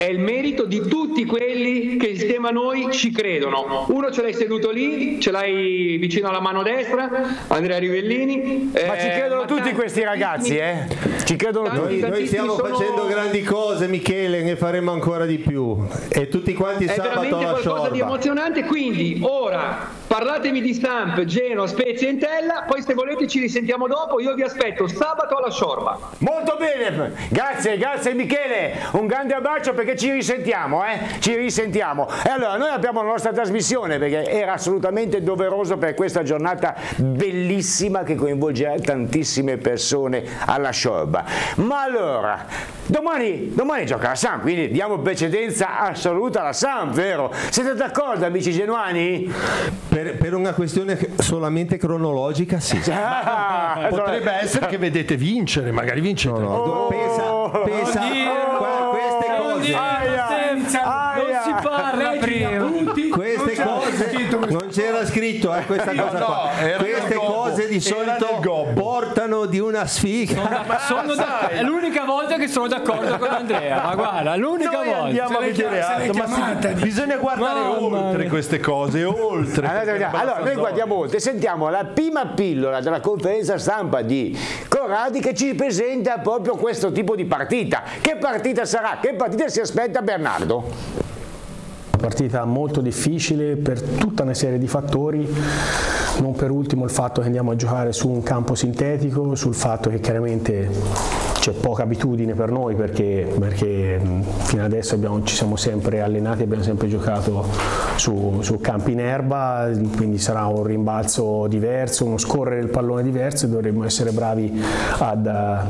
è il merito di tutti quelli che insieme a noi ci credono. Uno ce l'hai seduto lì, ce l'hai vicino alla mano destra, Andrea Rivellini. Ma ci credono tutti questi ragazzi, ci credono tutti. Noi stiamo facendo grandi cose, Michele, ne faremo ancora di più. E tutti quanti sabato alla Sciorba. È veramente qualcosa di emozionante, quindi ora parlatemi di Samp, Genoa, Spezia e Entella, poi se volete ci risentiamo dopo, io vi aspetto sabato alla Sciorba. Molto bene, grazie Michele, un grande abbraccio perché ci risentiamo. E allora noi abbiamo la nostra trasmissione perché era assolutamente doveroso per questa giornata bellissima che coinvolgerà tantissime persone alla Sciorba. Ma allora, domani gioca la Samp, quindi diamo precedenza assoluta alla Samp, vero? Siete d'accordo, amici genuani? Per una questione solamente cronologica, sì. Potrebbe essere che vedete vincere, magari vincete. No, pensa queste cose. Non si parla prima. Queste cose non c'era scritto questa cosa qua. Queste cose di solito portano di una sfiga. È l'unica volta che sono d'accordo con Andrea, ma guarda, l'unica volta. Andiamo a vedere altro, bisogna guardare oltre queste cose, oltre. Allora noi guardiamo oltre, sentiamo la prima pillola della conferenza stampa di Corradi che ci presenta proprio questo tipo di partita. Che partita sarà? Che partita si aspetta Bernardo? Partita molto difficile per tutta una serie di fattori, non per ultimo il fatto che andiamo a giocare su un campo sintetico, sul fatto che chiaramente c'è poca abitudine per noi perché fino adesso ci siamo sempre allenati, abbiamo sempre giocato su campi in erba, quindi sarà un rimbalzo diverso, uno scorrere del pallone diverso e dovremmo essere bravi ad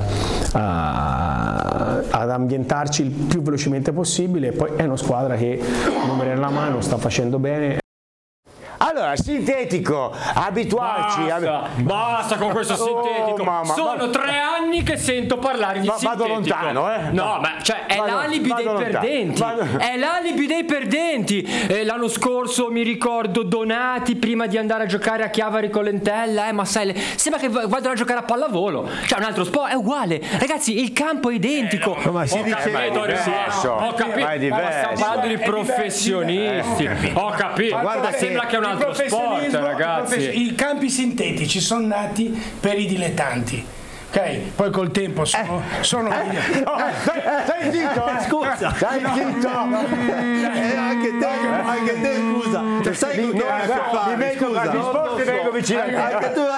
ambientarci il più velocemente possibile. E poi è una squadra che numeri alla mano sta facendo bene. Allora, sintetico, abituarci. Basta con questo sintetico. Sono 3 anni che sento parlare di sintetico. Vado lontano, No, ma cioè è l'alibi dei perdenti. È l'alibi dei perdenti. L'anno scorso mi ricordo Donati prima di andare a giocare a Chiavari con l'Entella, ma sai, sembra che vadano a giocare a pallavolo. Cioè un altro sport, è uguale. Ragazzi, il campo è identico. Ma si dice ho capito. Ma stiamo parlando di professionisti. Ho capito. Guarda, sembra che è un altro sport, ragazzi. I campi sintetici sono nati per i dilettanti. Ok, poi col tempo sono stai zitto, scusa. Stai zitto. Anche te, scusa. Sai che mi metto a sport e vengo vicino. Anche tu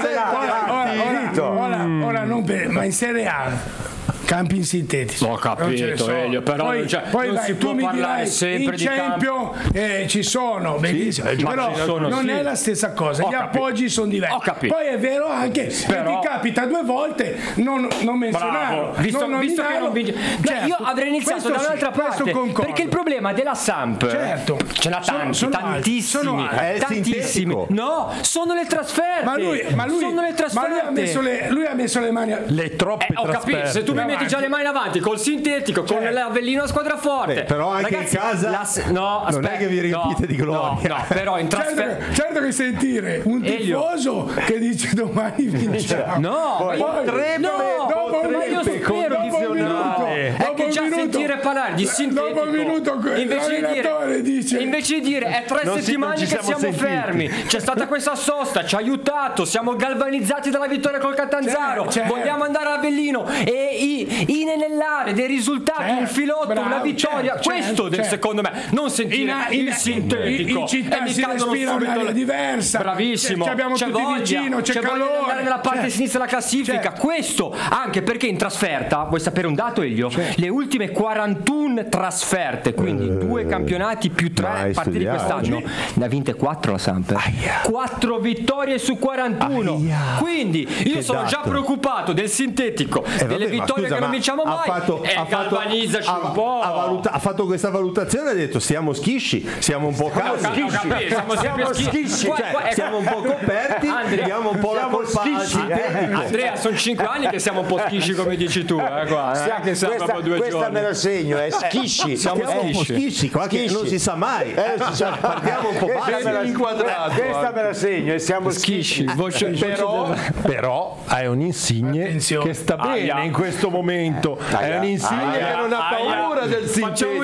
ora non per, ma in Serie A campi sintetici. Ho capito, Elio, però poi non si può parlare sempre di Champion ci sono, benissimo, però non è la stessa cosa, gli appoggi sono diversi. Poi è vero anche che ti capita 2 volte non menzionarlo. Visto che non vince. Io avrei iniziato da un'altra parte, perché il problema della Samp ce n'ha tantissimi. No, sono le trasferte. Ma lui ha messo le mani le troppe trasferte. Ho capito, se tu mi metti già le mani avanti col sintetico, con l'Avellino a squadra forte. Però anche ragazzi, in casa non è che vi riempite di gloria. No, però in trasferta. Certo che sentire un tifoso che dice domani vinciamo. Ma io spero di è che già sentire parlare di sintetico. Dopo un minuto invece di dire è 3 settimane che siamo fermi. C'è stata questa sosta, ci ha aiutato, siamo galvanizzati dalla vittoria col Catanzaro. Vogliamo andare a Avellino e inanellare dei risultati, un filotto, una vittoria. Questo secondo me, non sentire il sintetico. In città si respira un'aria diversa. Bravissimo. Abbiamo tutti vicino, c'è calore. Andare nella parte sinistra della classifica. Questo anche perché in trasferta, vuoi sapere un dato, Elio? Le ultime 41 trasferte, quindi 2 campionati più 3 partite di quest'anno, ne ha vinte 4 la Samp. 4 vittorie su 41. Quindi io sono già preoccupato del sintetico, delle vittorie che non vinciamo mai. Galvanizzaci un po'. Ha fatto questa valutazione, ha detto siamo schisci, siamo un po' caldi, siamo un po' coperti, abbiamo un po' la colpa al sintetico. Andrea, sono 5 anni che siamo un po' schisci come dici tu, questa me lo segno, è schisci. Siamo un po' schisci, qua che non si sa mai. Partiamo un po' bassi. Questa me la segno e siamo schisci. Però è un insigne che sta bene in questo momento. È un insigne che non ha paura del sintetico.